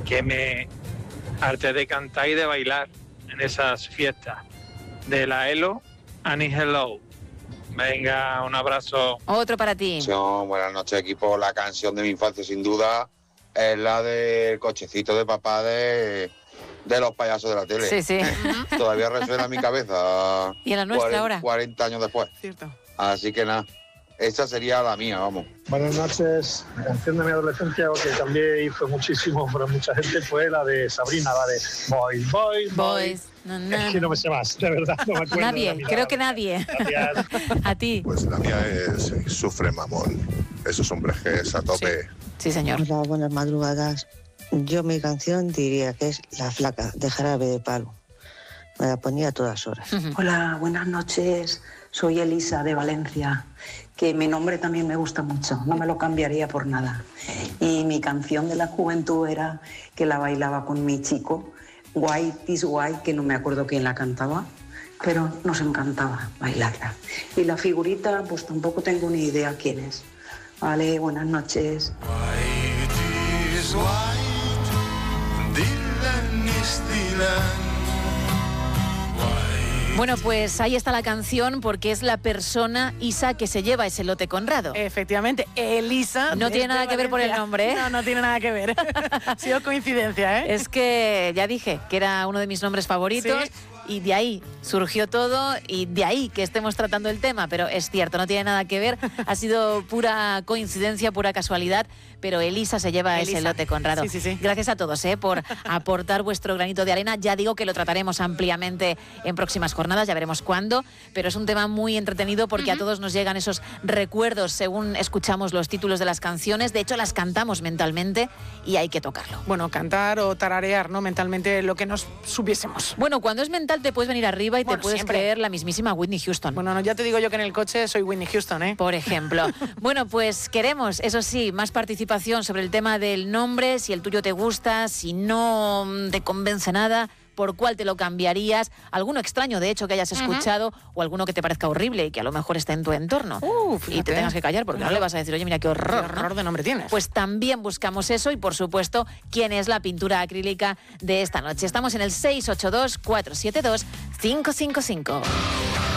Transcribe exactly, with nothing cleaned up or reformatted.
que me harté de cantar y de bailar en esas fiestas. De la Elo, Annie Hello. Venga, un abrazo. Otro para ti. Buenas noches, equipo. La canción de mi infancia, sin duda, es la del cochecito de papá de, de los payasos de la tele. Sí, sí. Todavía resuena en mi cabeza. ¿Y en la nuestra cuarenta, ahora? cuarenta años después. Cierto. Así que nada, esa sería la mía, vamos. Buenas noches. La canción de mi adolescencia, que cambié y fue muchísimo para mucha gente, fue la de Sabrina, la de Boys, Boys, Boys. No, no. Es que no me sé más, de verdad, no me acuerdo. Nadie, creo que nadie. Gracias. A ti. Pues la mía es Sufre Mamón. Esos hombres G a tope. Sí, señor. Hola, buenas madrugadas. Yo mi canción diría que es La Flaca, de Jarabe de Palo. Me la ponía a todas horas. Hola, buenas noches. Soy Elisa de Valencia, que mi nombre también me gusta mucho, no me lo cambiaría por nada. Y mi canción de la juventud era que la bailaba con mi chico, White is White, que no me acuerdo quién la cantaba, pero nos encantaba bailarla. Y la figurita, pues tampoco tengo ni idea quién es. Vale, buenas noches. White is white, Dylan is Dylan. Bueno, pues ahí está la canción porque es la persona, Isa, que se lleva ese lote Conrado. Efectivamente, Elisa. No tiene nada que ver por el nombre, ¿eh? No, no tiene nada que ver. Ha sido coincidencia, ¿eh? Es que ya dije que era uno de mis nombres favoritos. ¿Sí? Y de ahí surgió todo y de ahí que estemos tratando el tema, pero es cierto, no tiene nada que ver, ha sido pura coincidencia, pura casualidad, pero Elisa se lleva Elisa. ese lote Conrado. Sí, sí, sí. Gracias a todos ¿eh? por aportar vuestro granito de arena, ya digo que lo trataremos ampliamente en próximas jornadas, ya veremos cuándo, pero es un tema muy entretenido porque uh-huh. a todos nos llegan esos recuerdos según escuchamos los títulos de las canciones, de hecho las cantamos mentalmente y hay que tocarlo. Bueno, cantar o tararear, ¿no? Mentalmente lo que nos supiésemos. Bueno, cuando es mental te puedes venir arriba y bueno, te puedes siempre. creer la mismísima Whitney Houston. Bueno, no, ya te digo yo que en el coche soy Whitney Houston, ¿eh? Por ejemplo. Bueno, pues queremos, eso sí, más participación sobre el tema del nombre, si el tuyo te gusta, si no te convence nada, por cuál te lo cambiarías, alguno extraño de hecho que hayas escuchado uh-huh. o alguno que te parezca horrible y que a lo mejor está en tu entorno uh, y te tengas que callar porque no, no le vas a decir, oye, mira qué horror, qué horror ¿no? de nombre tienes. Pues también buscamos eso y por supuesto quién es la pintura acrílica de esta noche. Estamos en el seis ocho dos, cuatro siete dos, cinco cinco cinco.